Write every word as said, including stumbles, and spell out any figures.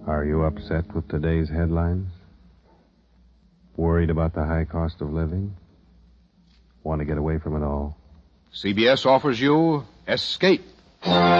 Are you upset with today's headlines? Worried about the high cost of living? Want to get away from it all? C B S offers you Escape.